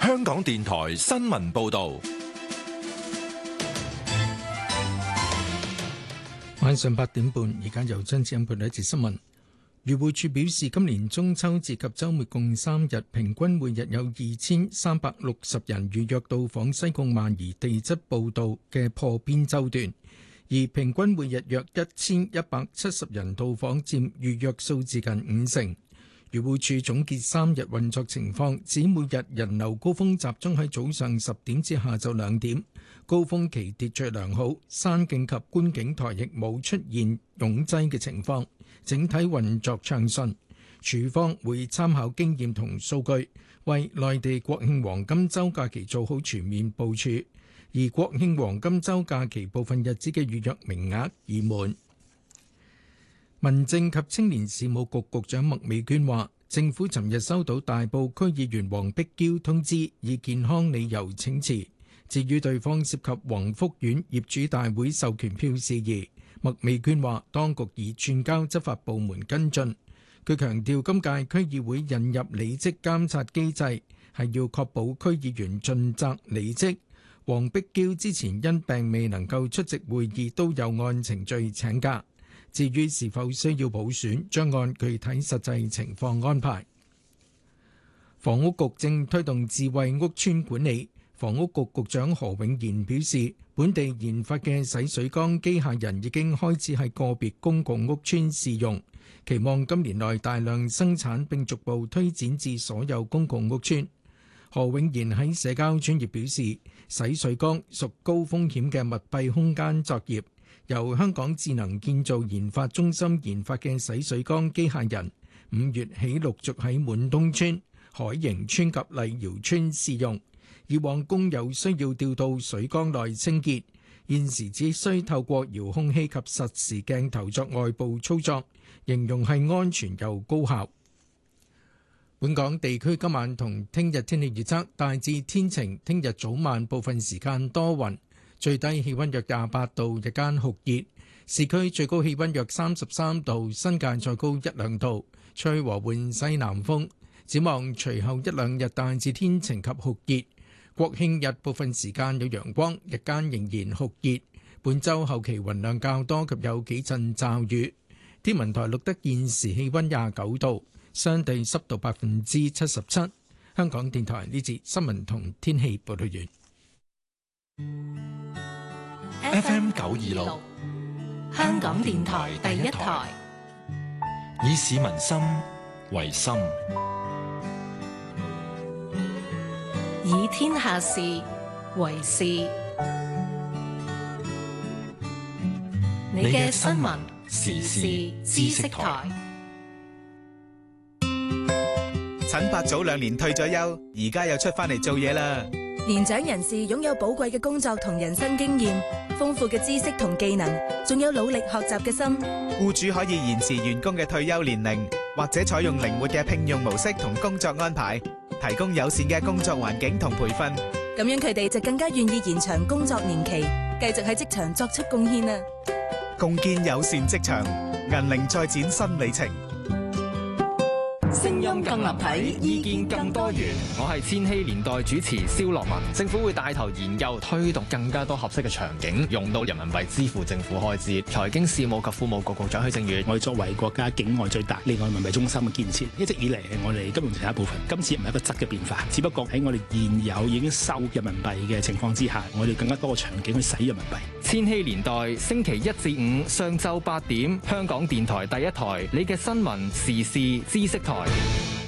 香港電台新聞報道。 晚上8點半，而家由張子欣報道一節新聞。漁護署表示，今年中秋節及週末共3日，平均每日有2360人預約到訪西貢萬宜地質步道嘅破邊洲段，而平均每日約1170人到訪，佔預約數字近50%。漁護署總結3日運作情況，指每日人流高峰集中喺早上10點至下晝2點，高峰期秩序良好，山徑及觀景台亦冇出現擁擠嘅情況，整體運作暢順。署方會參考經驗同數據，為內地國慶黃金週假期做好全面部署，而國慶黃金週假期部分日子嘅預約名額已滿。民政及青年事務局局長麥美娟話，政府尋日收到大埔區議員黃碧嬌通知，以健康理由請辭。至於對方涉及宏福苑業主大會授權票事宜，麥美娟話，當局已轉交執法部門跟進。佢強調，今屆區議會引入履職監察機制，係要確保區議員盡責履職。黃碧嬌之前因病未能夠出席會議，都有按程序請假。至於是否需要補選，將按具體實際情況安排。房屋局正推動智慧屋邨管理。房屋局局長何永賢表示，本地研發嘅洗水缸機械人已經開始喺個別公共屋邨試用，期望今年內大量生產並逐步推展至所有公共屋邨。何永賢喺社交專頁表示，洗水缸屬高風險嘅密閉空間作業。由香港智能建造研發中心研發嘅洗水缸機械人，5月起陸續喺滿東村、海盈村及麗瑤村試用。以往工友需要調到水缸內清潔，現時只需透過遙控器及實時鏡頭作外部操作，形容係安全又高效。本港地區今晚同聽日天氣預測大致天晴，聽日早晚部分時間多雲。最低氣溫約28度，日間酷熱，市區最高氣溫約33度，新界再高1-2度，吹和緩西南風。展望隨後1-2日大致天晴及酷熱，國慶日部分時間有陽光，日間仍然酷熱。本週後期雲量較多及有幾陣驟雨。天文台錄得現時氣溫29度，相對濕度77%。香港電台呢節新聞同天氣報道完。 FM 926， 香港電台第一台， 以市民心為心， 以天下事為事。你嘅新聞時事知識台。 陳伯早2年退咗休，而家又出翻嚟做嘢啦。 年長人士擁有寶貴嘅工作同人生經驗，豐富嘅知識同技能，仲有努力學習嘅心。 僱主可以延遲員工嘅退休年齡，或者採用靈活嘅聘用模式同工作安排，提供友善嘅工作環境同培訓。 咁樣佢哋就更加願意延長工作年期，繼續喺職場作出貢獻啊！ 共建友善職場，銀齡再展新里程。 聲音更立體，意見更多元。我係千禧年代主持蕭樂文。政府會帶頭研究推動更加多合適嘅場景，用到人民幣支付政府開支。財經事務及庫務局局長許正宇， 我哋作為國家境外最大離岸人民幣中心嘅建設，一直以嚟係我哋金融政策一部分。今次唔係一個質嘅變化，只不過喺我哋現有已經收人民幣嘅情況之下，我哋更加多嘅場景去使人民幣。 千禧年代星期1至5上晝8點，香港電台第一台，你嘅新聞時事知識台。